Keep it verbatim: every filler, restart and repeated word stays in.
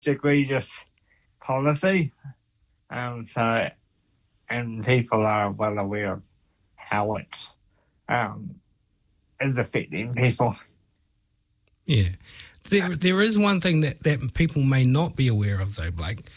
egregious policy. Um, so, and people are well aware of how it's um, is affecting people. Yeah. There, there is one thing that, that people may not be aware of, though, Blake.